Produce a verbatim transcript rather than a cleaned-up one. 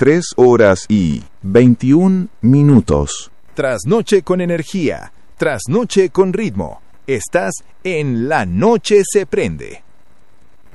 tres horas y veintiún minutos. Trasnoche con energía, trasnoche con ritmo. Estás en La Noche se prende.